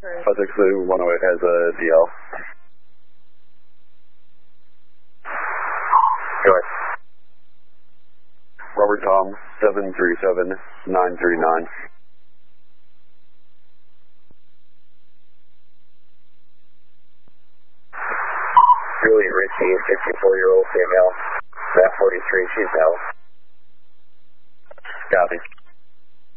562 108 has a DL. Go ahead. Robert Tom 737 939. Julie Ritchie, 54-year-old female, Matt 43, she's male. Copy.